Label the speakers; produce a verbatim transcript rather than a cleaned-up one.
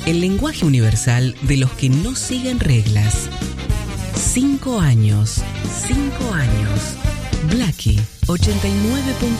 Speaker 1: El lenguaje universal de los que no siguen reglas. Cinco años. Cinco años. Blackie ochenta y nueve punto